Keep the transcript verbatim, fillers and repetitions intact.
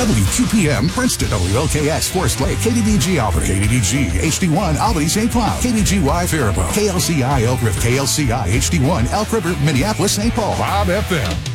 W Q P M Princeton, W L K X Forest Lake, K D D G Albany, K D D G H D one Albany Saint Cloud, K D G Y Faribault, K L C I Elk River, K L C I H D one Elk River, Minneapolis, Saint Paul, Bob F M.